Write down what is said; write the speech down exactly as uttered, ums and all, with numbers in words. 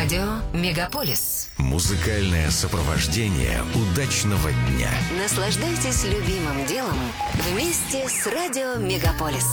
Радио Мегаполис. Музыкальное сопровождение удачного дня. Наслаждайтесь любимым делом вместе с Радио Мегаполис.